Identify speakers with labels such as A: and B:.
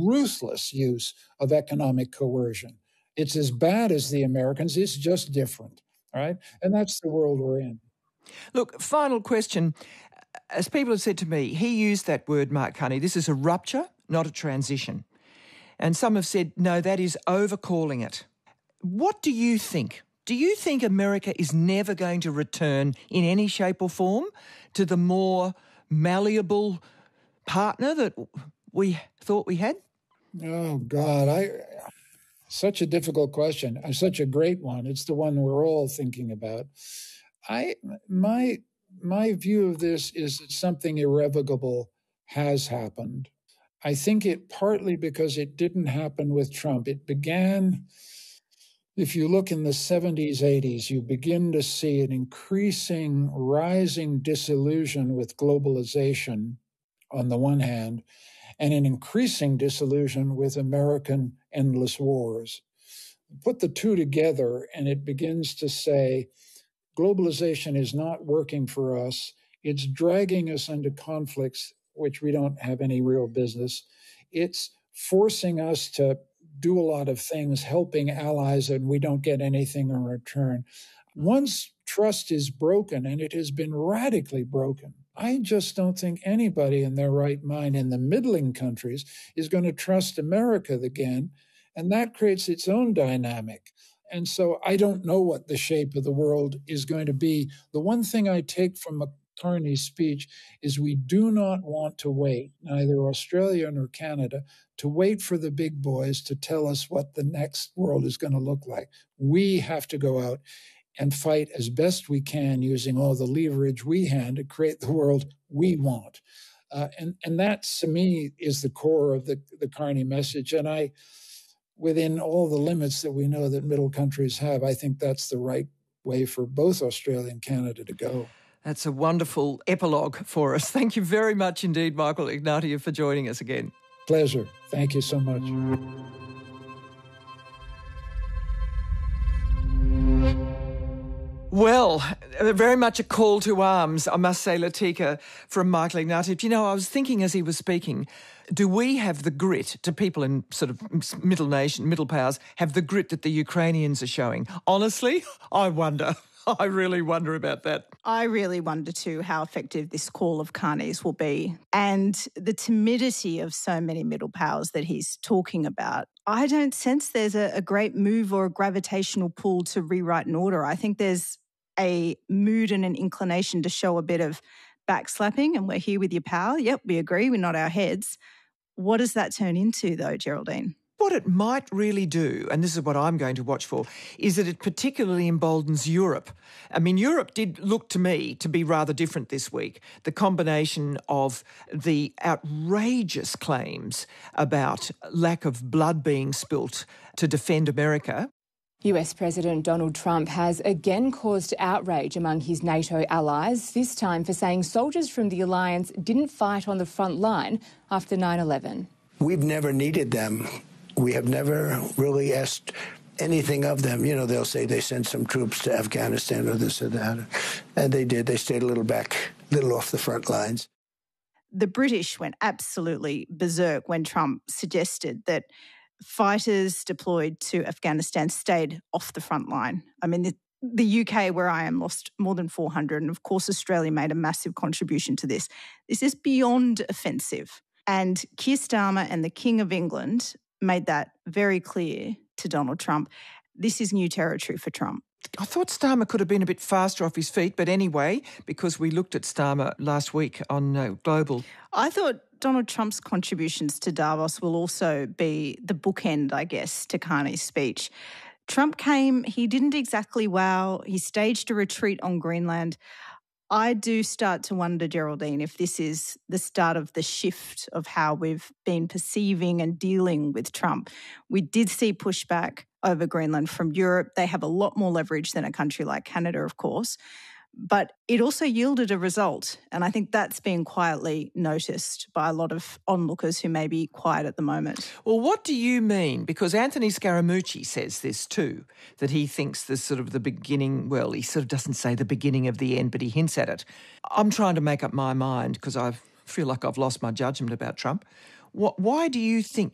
A: ruthless use of economic coercion. It's as bad as the Americans. It's just different, all right? And that's the world we're in.
B: Look, final question. As people have said to me, he used that word, Mark Carney, this is a rupture, not a transition. And some have said, no, that is overcalling it. What do you think? Do you think America is never going to return in any shape or form to the more malleable partner that we thought we had?
A: Oh, God, such a difficult question. Such a great one. It's the one we're all thinking about. My view of this is that something irrevocable has happened. I think it partly because it didn't happen with Trump. It began, if you look in the 70s, 80s, you begin to see an increasing, rising disillusion with globalization on the one hand, and an increasing disillusion with American endless wars. Put the two together, and it begins to say, globalization is not working for us. It's dragging us into conflicts which we don't have any real business. It's forcing us to do a lot of things, helping allies, and we don't get anything in return. Once trust is broken, and it has been radically broken, I just don't think anybody in their right mind in the middling countries is going to trust America again, and that creates its own dynamic. And so I don't know what the shape of the world is going to be. The one thing I take from Carney's speech is we do not want to wait, neither Australia nor Canada, to wait for the big boys to tell us what the next world is going to look like. We have to go out and fight as best we can using all the leverage we have to create the world we want. And that, to me, is the core of the Carney message. And within all the limits that we know that middle countries have, I think that's the right way for both Australia and Canada to go.
B: That's a wonderful epilogue for us. Thank you very much indeed, Michael Ignatieff, for joining us again.
A: Pleasure. Thank you so much.
B: Well, very much a call to arms, I must say, Latika, from Michael Ignatieff. You know, I was thinking as he was speaking, do we have the grit, do people in sort of middle powers, have the grit that the Ukrainians are showing? Honestly, I wonder. I really wonder about that.
C: I really wonder too how effective this call of Carney's will be, and the timidity of so many middle powers that he's talking about. I don't sense there's a great move or a gravitational pull to rewrite an order. I think there's a mood and an inclination to show a bit of backslapping, and we're here with your power. Yep, we agree, we're not our heads. What does that turn into though, Geraldine?
B: What it might really do, and this is what I'm going to watch for, is that it particularly emboldens Europe. I mean, Europe did look to me to be rather different this week. The combination of the outrageous claims about lack of blood being spilt to defend America.
D: US President Donald Trump has again caused outrage among his NATO allies, this time for saying soldiers from the alliance didn't fight on the front line after 9/11.
E: We've never needed them. We have never really asked anything of them. You know, they'll say they sent some troops to Afghanistan or this or that. And they did. They stayed a little off the front lines.
C: The British went absolutely berserk when Trump suggested that fighters deployed to Afghanistan stayed off the front line. I mean, the UK, where I am, lost more than 400. And of course, Australia made a massive contribution to this. This is beyond offensive. And Keir Starmer and the King of England made that very clear to Donald Trump. This is new territory for Trump.
B: I thought Starmer could have been a bit faster off his feet, but anyway, because we looked at Starmer last week on Global.
C: I thought Donald Trump's contributions to Davos will also be the bookend, I guess, to Carney's speech. Trump came, he didn't exactly wow, he staged a retreat on Greenland. I do start to wonder, Geraldine, if this is the start of the shift of how we've been perceiving and dealing with Trump. We did see pushback over Greenland from Europe. They have a lot more leverage than a country like Canada, of course. But it also yielded a result. And I think that's being quietly noticed by a lot of onlookers who may be quiet at the moment.
B: Well, what do you mean? Because Anthony Scaramucci says this too, that he thinks this sort of the beginning, well, he sort of doesn't say the beginning of the end, but he hints at it. I'm trying to make up my mind because I feel like I've lost my judgment about Trump. Why do you think